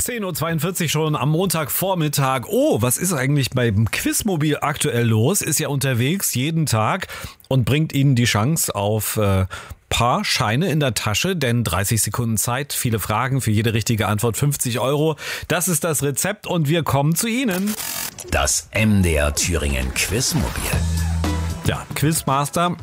10.42 Uhr schon am Montagvormittag. Oh, was ist eigentlich beim Quizmobil aktuell los? Ist ja unterwegs jeden Tag und bringt Ihnen die Chance auf paar Scheine in der Tasche, denn 30 Sekunden Zeit, viele Fragen, für jede richtige Antwort 50 Euro. Das ist das Rezept und wir kommen zu Ihnen. Das MDR Thüringen Quizmobil. Ja, Quizmaster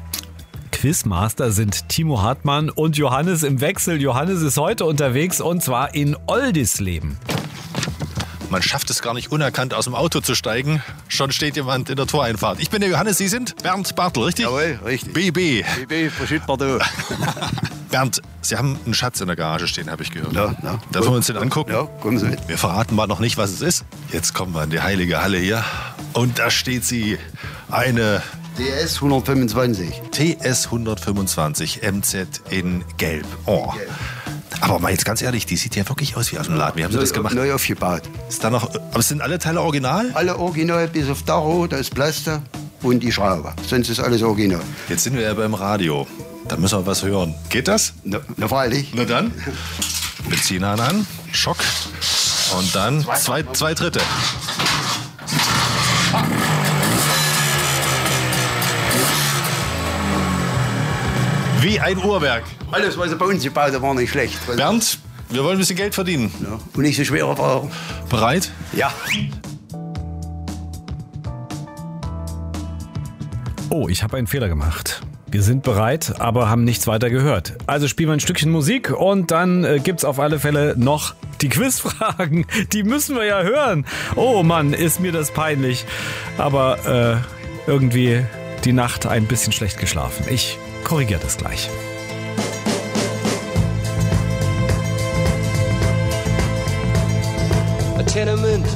sind Timo Hartmann und Johannes im Wechsel. Johannes ist heute unterwegs und zwar in Oldisleben. Man schafft es gar nicht unerkannt aus dem Auto zu steigen. Schon steht jemand in der Toreinfahrt. Ich bin der Johannes, Sie sind Bernd Bartel, richtig? Jawohl, richtig. BB. BB, Brigitte Bardot. Bernd, Sie haben einen Schatz in der Garage stehen, habe ich gehört. Ja. Dürfen wir uns den angucken? Ja, kommen Sie mit. Wir verraten mal noch nicht, was es ist. Jetzt kommen wir in die heilige Halle hier. Und da steht sie, eine TS 125. TS 125 MZ in Gelb. Oh. Aber mal jetzt ganz ehrlich, die sieht ja wirklich aus wie aus dem Laden. Wie haben Sie das gemacht? Neu aufgebaut. Ist da noch, aber sind alle Teile original? Alle original, bis auf Tacho, da ist Plaster und die Schraube. Sonst ist alles original. Jetzt sind wir ja beim Radio. Da müssen wir was hören. Geht das? Na freilich. Na dann. Benziner an, Schock. Und dann zwei Dritte. Wie ein Uhrwerk. Alles, was sie bei uns gebaut haben, war nicht schlecht. Bernd, wir wollen ein bisschen Geld verdienen. Ja. Und nicht so schwere Fragen. Bereit? Ja. Oh, ich habe einen Fehler gemacht. Wir sind bereit, aber haben nichts weiter gehört. Also spielen wir ein Stückchen Musik und dann gibt's auf alle Fälle noch die Quizfragen. Die müssen wir ja hören. Oh Mann, ist mir das peinlich. Aber irgendwie die Nacht ein bisschen schlecht geschlafen. Ich korrigiere das gleich. A tenement